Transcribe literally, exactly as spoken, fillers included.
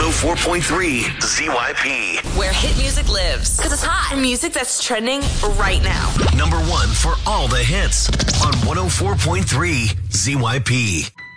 oh four point three Z Y P. Where hit music lives. Because it's hot. And music that's trending right now. Number one for all the hits on one oh four point three Z Y P.